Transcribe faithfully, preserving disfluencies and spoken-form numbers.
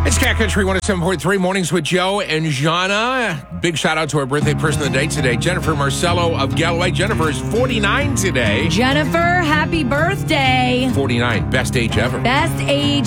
It's Cat Country one oh seven point three, Mornings with Joe and Jana. Big shout out to our birthday person of the day today, Jennifer Marcello of Galloway. Jennifer is forty-nine today. Jennifer, happy birthday. forty-nine, best age ever. Best age